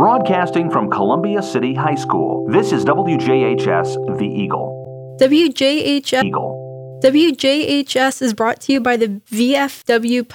Broadcasting from Columbia City High School, this is WJHS The Eagle. WJHS is brought to you by the VFW